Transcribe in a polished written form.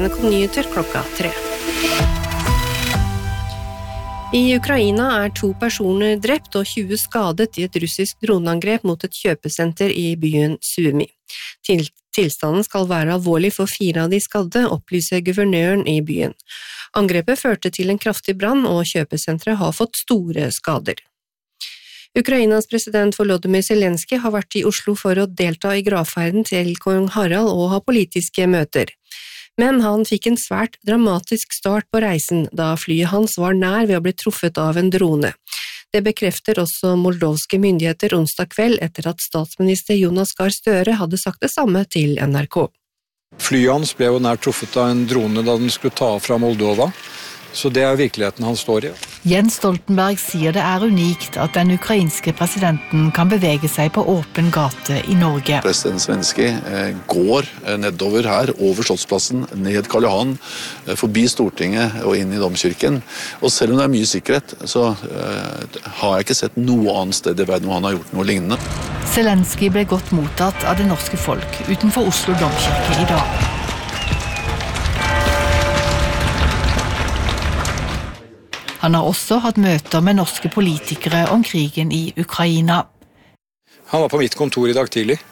NRK-nyheter klokka 3. I Ukraina 2 personer drept og 20 skadet i et russisk droneangrep mot et kjøpesenter i byen Sumy. Tilstanden skal være alvorlig for 4 av de skadde, opplyser guvernøren i byen. Angrepet førte til en kraftig brann, og kjøpesenteret har fått store skader. Ukrainas president Volodymyr Zelenskyj har vært i Oslo for å delta i gravferden til kong Harald og ha politiske møter. Men han fikk en svært dramatisk start på reisen, da flyet hans var nær ved å bli truffet av en drone. Det bekrefter også moldovske myndigheter onsdag kveld etter at statsminister Jonas Gahr Støre hadde sagt det samme til NRK. Flyet hans ble jo nær truffet av en drone da den skulle ta av fra Moldova. Så det virkeligheten han står i. Jens Stoltenberg sier det unikt at den ukrainske presidenten kan bevege seg på åpen gate i Norge. President Zelenskyj går nedover her, over Slottsplassen, ned Karl Johan, forbi Stortinget og inn i Domkirken. Og selv om det mye sikkerhet, så har jeg ikke sett noe annet sted i verden hvor han har gjort noe lignende. Zelenskyj ble godt mottatt av det norske folk utenfor Oslo Domkirke i dag. Han har også hatt møter med norske politikere om krigen i Ukraina. Han var på mitt kontor i dag tidlig.